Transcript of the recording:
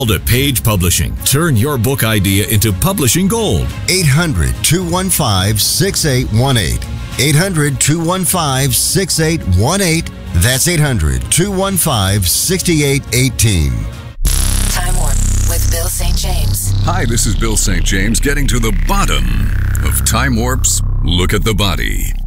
To Page Publishing. Turn your book idea into publishing gold. 800-215-6818. 800-215-6818. That's 800-215-6818. Time Warp with Bill St. James. Hi, this is Bill St. James getting to the bottom of Time Warp's Look at the Body.